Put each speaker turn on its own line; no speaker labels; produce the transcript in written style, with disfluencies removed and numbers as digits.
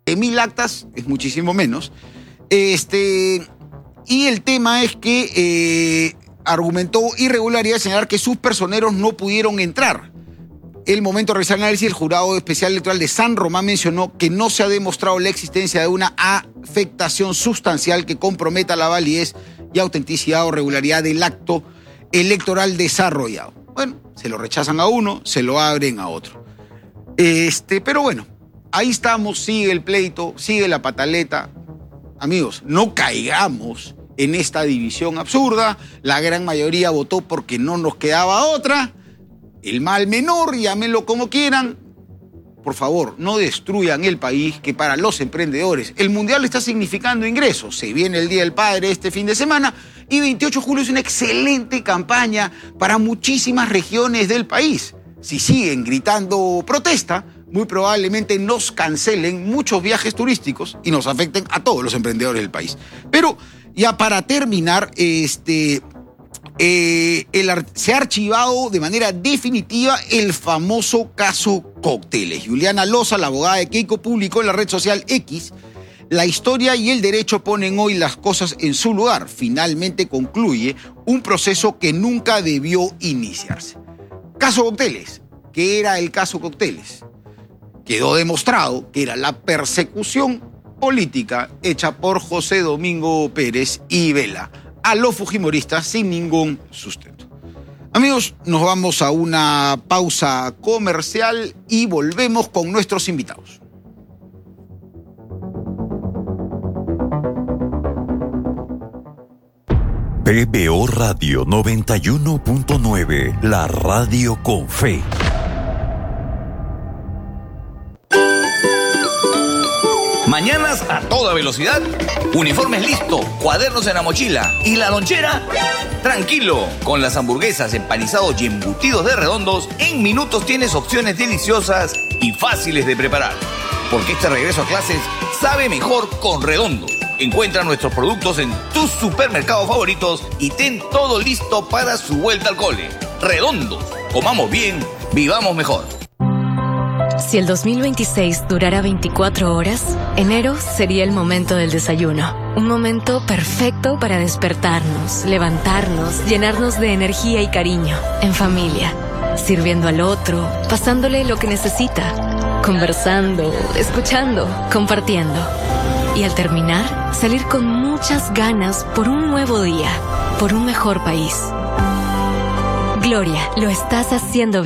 1000 actas es muchísimo menos. Y el tema es que argumentó irregularidad señalar que sus personeros no pudieron entrar. El momento de realizar el análisis, el Jurado Especial Electoral de San Román mencionó que no se ha demostrado la existencia de una afectación sustancial que comprometa la validez y autenticidad o regularidad del acto electoral desarrollado. Bueno, se lo rechazan a uno, se lo abren a otro. Pero bueno, ahí estamos, sigue el pleito, sigue la pataleta. Amigos, no caigamos en esta división absurda. La gran mayoría votó porque no nos quedaba otra. El mal menor, llámenlo como quieran. Por favor, no destruyan el país, que para los emprendedores el Mundial está significando ingresos. Se viene el Día del Padre este fin de semana y 28 de julio es una excelente campaña para muchísimas regiones del país. Si siguen gritando protesta, muy probablemente nos cancelen muchos viajes turísticos y nos afecten a todos los emprendedores del país. Pero ya para terminar, se ha archivado de manera definitiva el famoso caso Cócteles. Juliana Loza, la abogada de Keiko, publicó en la red social X: la historia y el derecho ponen hoy las cosas en su lugar. Finalmente concluye un proceso que nunca debió iniciarse. Caso Cócteles. ¿Qué era el caso Cócteles? Quedó demostrado que era la persecución política hecha por José Domingo Pérez y Vela a los fujimoristas sin ningún sustento. Amigos, nos vamos a una pausa comercial y volvemos con nuestros invitados.
PBO Radio 91.9, la radio con fe.
Mañanas a toda velocidad, uniformes listo, cuadernos en la mochila y la lonchera. Tranquilo, con las hamburguesas, empanizados y embutidos de Redondos, en minutos tienes opciones deliciosas y fáciles de preparar. Porque este regreso a clases sabe mejor con Redondos. Encuentra nuestros productos en tus supermercados favoritos y ten todo listo para su vuelta al cole. Redondos, comamos bien, vivamos mejor.
Si el 2026 durara 24 horas, enero sería el momento del desayuno. Un momento perfecto para despertarnos, levantarnos, llenarnos de energía y cariño, en familia, sirviendo al otro, pasándole lo que necesita, conversando, escuchando, compartiendo. Y al terminar, salir con muchas ganas por un nuevo día, por un mejor país. Gloria, lo estás haciendo bien.